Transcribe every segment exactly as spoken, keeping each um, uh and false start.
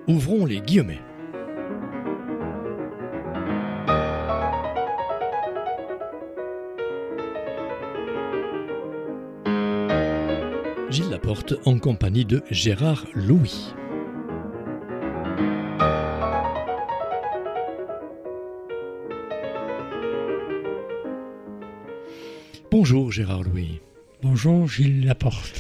Ouvrons les guillemets. Gilles Laporte en compagnie de Gérard Louis. Bonjour Gérard Louis. Bonjour Gilles Laporte.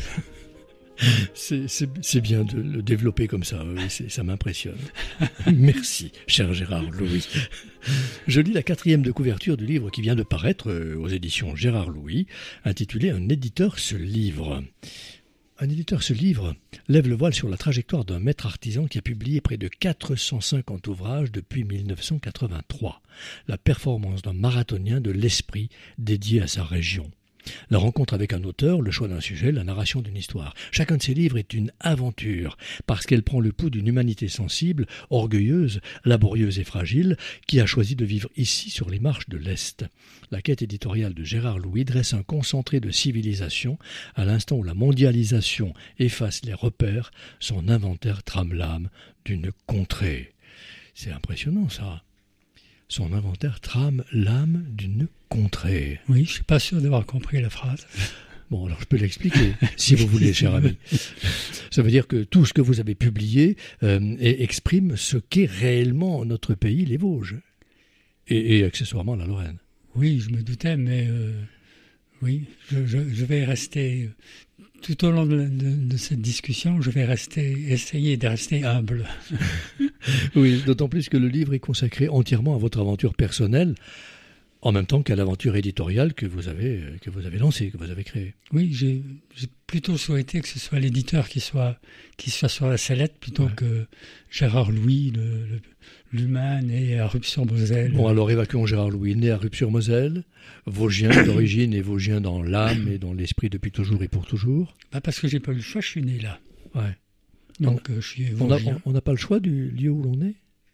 C'est, c'est, c'est bien de le développer comme ça, oui, c'est, ça m'impressionne. Merci, cher Gérard Louis. Je lis la quatrième de couverture du livre qui vient de paraître aux éditions Gérard Louis, intitulé « Un éditeur se livre ». Un éditeur se livre lève le voile sur la trajectoire d'un maître artisan qui a publié près de quatre cent cinquante ouvrages depuis mille neuf cent quatre-vingt-trois. La performance d'un marathonien de l'esprit dédié à sa région. La rencontre avec un auteur, le choix d'un sujet, la narration d'une histoire. Chacun de ces livres est une aventure, parce qu'elle prend le pouls d'une humanité sensible, orgueilleuse, laborieuse et fragile, qui a choisi de vivre ici sur les marches de l'Est. La quête éditoriale de Gérard Louis dresse un concentré de civilisation, à l'instant où la mondialisation efface les repères, son inventaire trame l'âme d'une contrée. C'est impressionnant ça. Son inventaire trame l'âme d'une contrée. Oui, je ne suis pas sûr d'avoir compris la phrase. Bon, alors je peux l'expliquer, si vous voulez, cher ami. Ça veut dire que tout ce que vous avez publié euh, exprime ce qu'est réellement notre pays, les Vosges, et, et accessoirement la Lorraine. Oui, je me doutais, mais euh, oui, je, je, je vais rester... Tout au long de, de, de cette discussion, je vais rester, essayer de rester humble. Oui, d'autant plus que le livre est consacré entièrement à votre aventure personnelle, en même temps qu'à l'aventure éditoriale que vous avez, que vous avez lancée, que vous avez créée. Oui, j'ai, j'ai plutôt souhaité que ce soit l'éditeur qui soit, qui soit sur la sellette plutôt ouais. que Gérard Louis, le, le, l'humain né à Rupt-sur-Moselle. Bon, alors évacuons Gérard Louis, né à Rupt-sur-Moselle, Vosgien d'origine et Vosgien dans l'âme et dans l'esprit depuis toujours et pour toujours. Bah parce que j'ai pas eu le choix, je suis né là. Ouais. Donc on, euh, je suis Vosgien. On n'a pas le choix du lieu où l'on est ?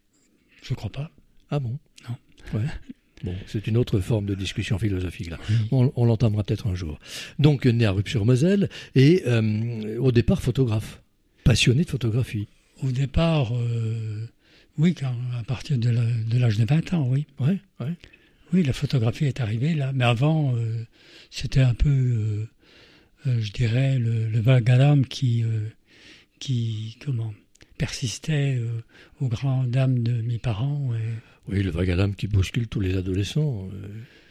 Je crois pas. Ah bon ? Non. Ouais. Bon, c'est une autre forme de discussion philosophique là. Oui. On, on l'entamera peut-être un jour. Donc né à Rupt-sur-Moselle et euh, au départ photographe, passionné de photographie. Au départ, euh, oui, quand, à partir de, la, de l'âge de vingt ans, oui. Ouais, ouais. Oui, la photographie est arrivée là, mais avant, euh, c'était un peu, euh, euh, je dirais, le, le vague à l'âme qui, euh, qui, comment, persistait euh, aux grandes dames de mes parents. Et... Oui, le vague à l'âme qui bouscule tous les adolescents. Euh...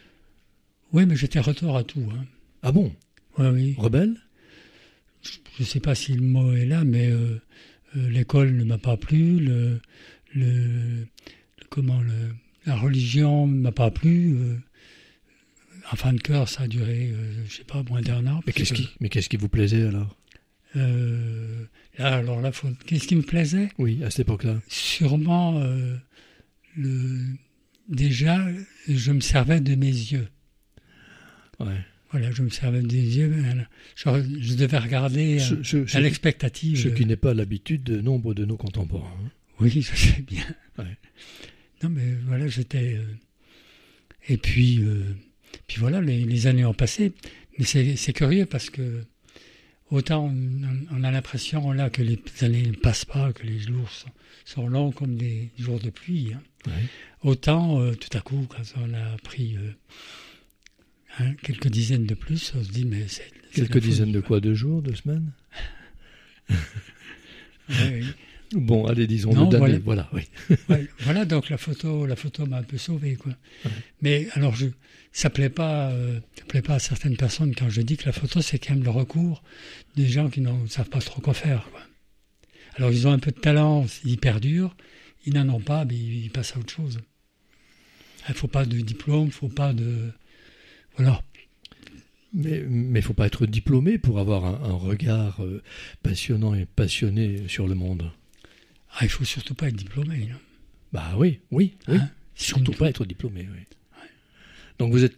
Oui, mais j'étais retour à tout. Hein. Ah bon ? Oui, oui. Rebelle ? Je ne sais pas si le mot est là, mais euh, euh, l'école ne m'a pas plu, le, le, le comment le la religion ne m'a pas plu. Euh, en fin de cœur, ça a duré, euh, je ne sais pas, moins d'un an. Mais qu'est-ce, qui, mais qu'est-ce qui vous plaisait alors euh, là, alors là, faut, qu'est-ce qui me plaisait ? Oui, à cette époque-là. Sûrement, euh, le, déjà, je me servais de mes yeux. Ouais. Voilà, je me servais des yeux. Genre, je devais regarder ce, euh, ce, ce à l'expectative. Ce qui n'est pas l'habitude de nombre de nos contemporains. Hein. Oui, je sais bien. Ouais. Non, mais voilà, j'étais... Euh... Et puis, euh... puis voilà, les, les années ont passé. Mais c'est, c'est curieux parce que autant on, on a l'impression là que les années ne passent pas, que les jours sont, sont longs comme des jours de pluie. Hein. Ouais. Autant, euh, tout à coup, quand on a pris euh, hein, quelques dizaines de plus, on se dit, mais c'est... c'est quelques dizaines de quoi ? De jours, de semaines ? Oui, oui. Bon, allez, disons non, le d'année, voilà. voilà, oui. Ouais, voilà, donc la photo, la photo m'a un peu sauvé, quoi. Ouais. Mais alors, je, ça plaît pas, euh, ça plaît pas à certaines personnes quand je dis que la photo, c'est quand même le recours des gens qui ne savent pas trop quoi faire, quoi. Alors, ils ont un peu de talent, ils perdurent, ils n'en ont pas, mais ils passent à autre chose. Il ne faut pas de diplôme, il ne faut pas de... Voilà. Mais il ne faut pas être diplômé pour avoir un, un regard euh, passionnant et passionné sur le monde. Ah, il ne faut surtout pas être diplômé. Non. Bah oui, oui, oui. Hein, surtout une... pas être diplômé, oui. Ouais. Donc vous êtes